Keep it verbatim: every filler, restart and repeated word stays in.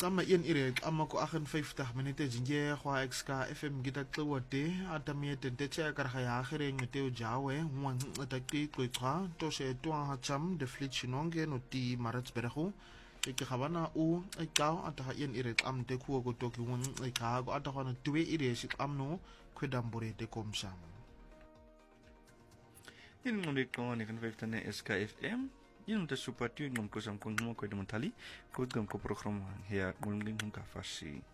Tama ien ire ama ko achtenvijftig minute jinje kwa X K F M gita tlewote atamie tenteche karkhaya akhire nguteo jawe wan ataki kwekha to se twa hacham de flit chinonge no ti Maritzburg ke khabana u ekao ataha ien ire am te ku go toki wan eka go atahana tuwe ire sit amno kwedambore te komsam. In ngundik ko ni kan vijftig ne S K F M. Yung ta supatu ngom ko sam kung mo ko de mentali ko gam ko program ya ngulung ka fasi